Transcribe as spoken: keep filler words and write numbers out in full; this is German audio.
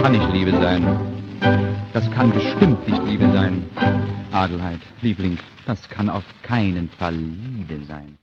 kann nicht Liebe sein. Das kann bestimmt nicht Liebe sein. Adelheid, Liebling, das kann auf keinen Fall Liebe sein.